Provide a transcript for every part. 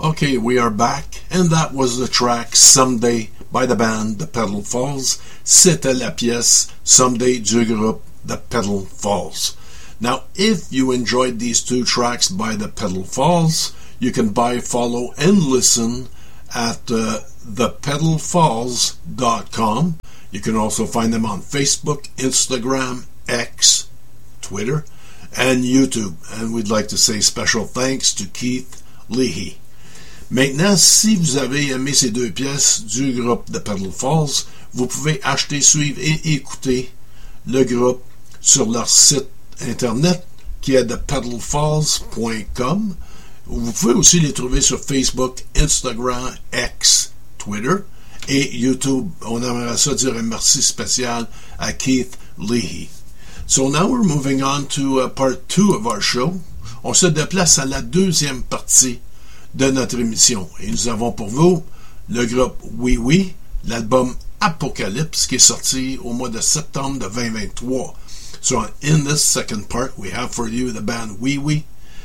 Okay, we are back, and that was the track Someday by the band The Pedal Falls. C'était la pièce Someday du groupe The Pedal Falls. Now, if you enjoyed these two tracks by The Pedal Falls, you can buy, follow, and listen at thepedalfalls.com. You can also find them on Facebook, Instagram, X, Twitter, and YouTube. And we'd like to say special thanks to Keith Leahy. Maintenant, si vous avez aimé ces deux pièces du groupe The Pedal Falls, vous pouvez acheter, suivre et écouter le groupe sur leur site internet qui est thepedalfalls.com. Vous pouvez aussi les trouver sur Facebook, Instagram, X, Twitter et YouTube. On aimerait ça dire un merci spécial à Keith Leahy. So now we're moving on to part 2 of our show. On se déplace à la deuxième partie de notre émission. Et nous avons pour vous le groupe Oui Oui, l'album Apocalypse qui est sorti au mois de septembre de 2023. So in this second part, we have for you the band Oui Oui,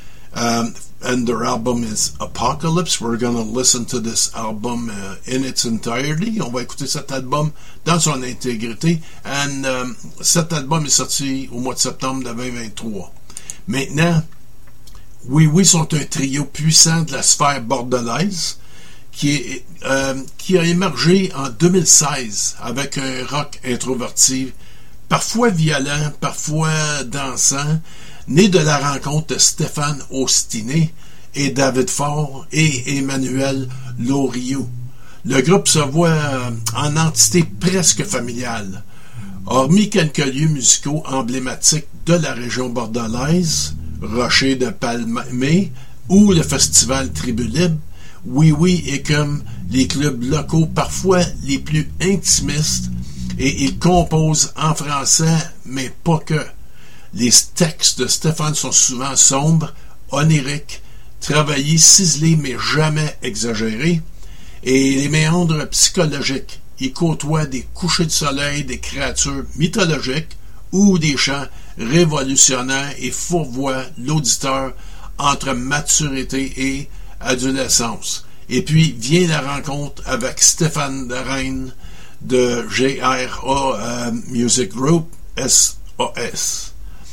and their album is Apocalypse. We're going to listen to this album in its entirety. On va écouter cet album dans son intégrité. And cet album est sorti au mois de septembre de 2023. Maintenant, Oui Oui sont un trio puissant de la sphère bordelaise qui a émergé en 2016 avec un rock introverti, parfois violent, parfois dansant, né de la rencontre de Stéphane Ostiné et David Faure et Emmanuel Loriot. Le groupe se voit en entité presque familiale. Hormis quelques lieux musicaux emblématiques de la région bordelaise, Rocher de Palmé ou le festival Tribu Libre, Oui Oui est comme les clubs locaux parfois les plus intimistes et il compose en français, mais pas que. Les textes de Stéphane sont souvent sombres, oniriques, travaillés, ciselés, mais jamais exagérés, et les méandres psychologiques. Il côtoie des couchers de soleil, des créatures mythologiques ou des chants révolutionnaires et fourvoient l'auditeur entre maturité et adolescence. Et puis vient la rencontre avec Stéphane Derain de GRA Music Group, SOS.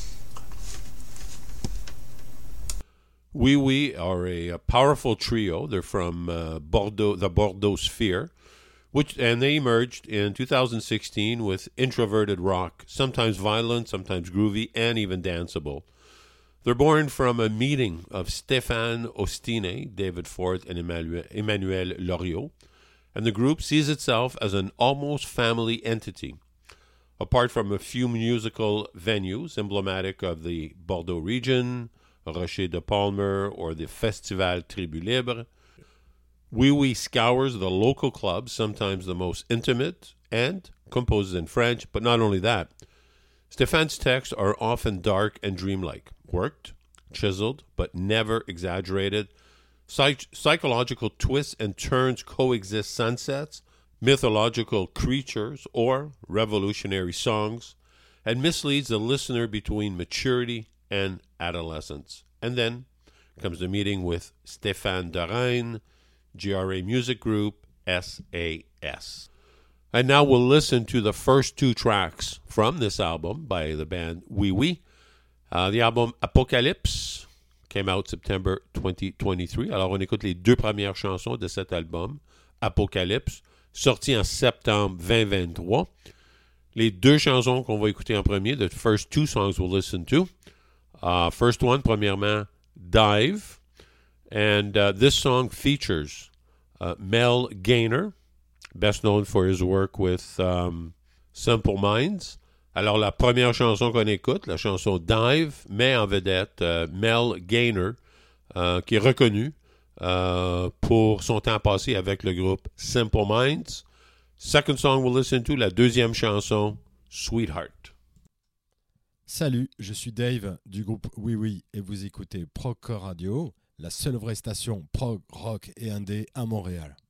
Oui Oui are a powerful trio. They're from Bordeaux, the Bordeaux sphere, and they emerged in 2016 with introverted rock, sometimes violent, sometimes groovy, and even danceable. They're born from a meeting of Stéphane Ostiné, David Ford, and Emmanuel Loriot, and the group sees itself as an almost family entity. Apart from a few musical venues emblematic of the Bordeaux region, Rocher de Palmer, or the Festival Tribu Libre, Oui Oui scours the local clubs, sometimes the most intimate, and composes in French, but not only that. Stéphane's texts are often dark and dreamlike, worked, chiseled, but never exaggerated. Psychological twists and turns coexist sunsets, mythological creatures, or revolutionary songs, and misleads the listener between maturity and adolescence. And then comes the meeting with Stéphane Derain, GRA Music Group, SAS. And now we'll listen to the first two tracks from this album by the band Oui Oui. The album Apocalypse came out September 2023. Alors on écoute les deux premières chansons de cet album, Apocalypse, sorti en septembre 2023. Les deux chansons qu'on va écouter en premier, the first two songs we'll listen to. First one, premièrement, Dive. And this song features Mel Gaynor, best known for his work with Simple Minds. Alors, la première chanson qu'on écoute, la chanson Dive, met en vedette Mel Gaynor, qui est reconnu pour son temps passé avec le groupe Simple Minds. Second song we'll listen to, la deuxième chanson, Sweetheart. Salut, je suis Dave du groupe Oui Oui et vous écoutez Prog Radio, la seule vraie station prog, rock et indé à Montréal.